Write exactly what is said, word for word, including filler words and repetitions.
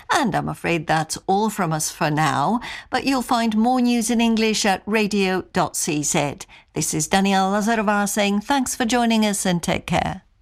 And I'm afraid that's all from us for now, but you'll find more news in English at radio dot c z. This is Danielle Lazarova saying thanks for joining us and take care.